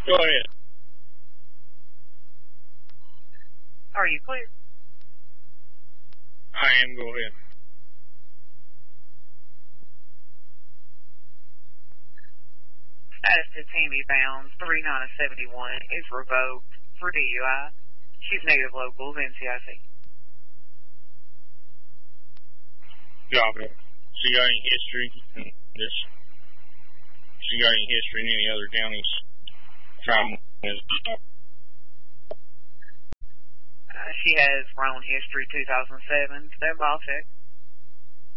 Go ahead. Are you clear? I am. Go ahead. Status to Tammy Bounds, 3971, is revoked for DUI. She's native locals, NCIC. Copy. She got any history in this? She got any history in any other counties? She has wrong history 2007. Stand by, check.